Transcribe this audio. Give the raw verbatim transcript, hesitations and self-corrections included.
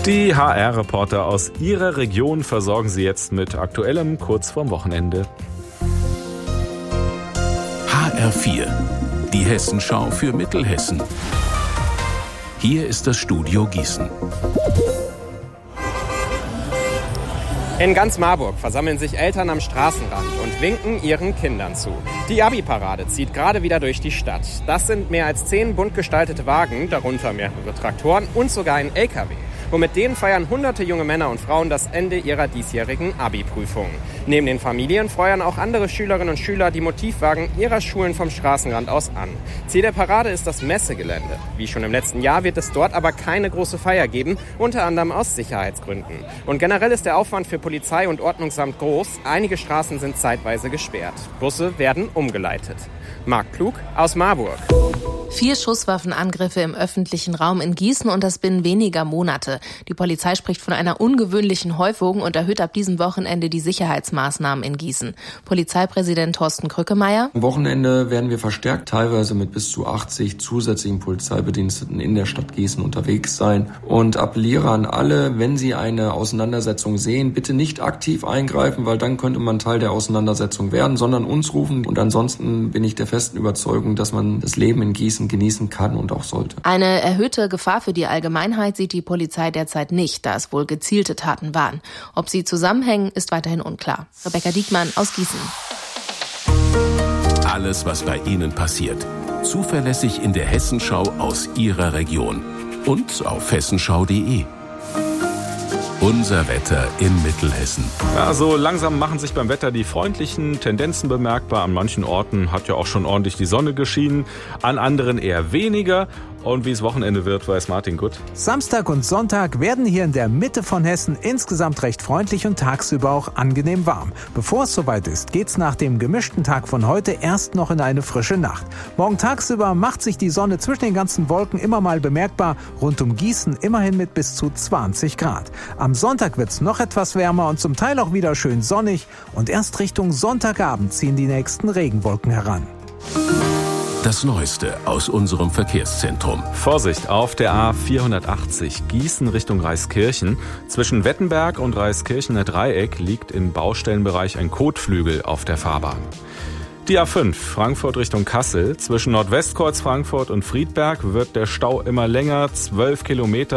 Die H R-Reporter aus ihrer Region versorgen Sie jetzt mit Aktuellem kurz vorm Wochenende. H R vier, die Hessenschau für Mittelhessen. Hier ist das Studio Gießen. In ganz Marburg versammeln sich Eltern am Straßenrand und winken ihren Kindern zu. Die Abi-Parade zieht gerade wieder durch die Stadt. Das sind mehr als zehn bunt gestaltete Wagen, darunter mehrere Traktoren und sogar ein L K W. Und mit denen feiern hunderte junge Männer und Frauen das Ende ihrer diesjährigen Abi-Prüfungen. Neben den Familien feuern auch andere Schülerinnen und Schüler die Motivwagen ihrer Schulen vom Straßenrand aus an. Ziel der Parade ist das Messegelände. Wie schon im letzten Jahr wird es dort aber keine große Feier geben, unter anderem aus Sicherheitsgründen. Und generell ist der Aufwand für Polizei und Ordnungsamt groß. Einige Straßen sind zeitweise gesperrt. Busse werden umgeleitet. Marc Klug aus Marburg. Vier Schusswaffenangriffe im öffentlichen Raum in Gießen und das binnen weniger Monate. Die Polizei spricht von einer ungewöhnlichen Häufung und erhöht ab diesem Wochenende die Sicherheitsmaßnahmen in Gießen. Polizeipräsident Thorsten Krückemeier. Am Wochenende werden wir verstärkt, teilweise mit bis zu achtzig zusätzlichen Polizeibediensteten in der Stadt Gießen unterwegs sein und appelliere an alle, wenn sie eine Auseinandersetzung sehen, bitte nicht aktiv eingreifen, weil dann könnte man Teil der Auseinandersetzung werden, sondern uns rufen. Und ansonsten bin ich der festen Überzeugung, dass man das Leben in Gießen genießen kann und auch sollte. Eine erhöhte Gefahr für die Allgemeinheit sieht die Polizei derzeit nicht, da es wohl gezielte Taten waren. Ob sie zusammenhängen, ist weiterhin unklar. Rebecca Diekmann aus Gießen. Alles, was bei Ihnen passiert. Zuverlässig in der Hessenschau aus Ihrer Region. Und auf hessenschau punkt de. Unser Wetter in Mittelhessen. Ja, so langsam machen sich beim Wetter die freundlichen Tendenzen bemerkbar. An manchen Orten hat ja auch schon ordentlich die Sonne geschienen, an anderen eher weniger. Und wie es Wochenende wird, weiß Martin Gutt. Samstag und Sonntag werden hier in der Mitte von Hessen insgesamt recht freundlich und tagsüber auch angenehm warm. Bevor es soweit ist, geht's nach dem gemischten Tag von heute erst noch in eine frische Nacht. Morgen tagsüber macht sich die Sonne zwischen den ganzen Wolken immer mal bemerkbar. Rund um Gießen immerhin mit bis zu zwanzig Grad. Am Sonntag wird's noch etwas wärmer und zum Teil auch wieder schön sonnig. Und erst Richtung Sonntagabend ziehen die nächsten Regenwolken heran. Das Neueste aus unserem Verkehrszentrum. Vorsicht auf der A vierhundertachtzig Gießen Richtung Reiskirchen. Zwischen Wettenberg und Reiskirchener Dreieck liegt im Baustellenbereich ein Kotflügel auf der Fahrbahn. Die A fünf Frankfurt Richtung Kassel. Zwischen Nordwestkreuz Frankfurt und Friedberg wird der Stau immer länger. Zwölf Kilometer